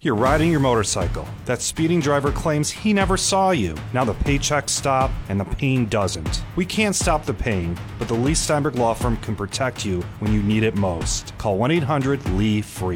You're riding your motorcycle. That speeding driver claims he never saw you. Now the paychecks stop and the pain doesn't. We can't stop the pain, but the Lee Steinberg Law Firm can protect you when you need it most. Call 1-800-LEE-FREE.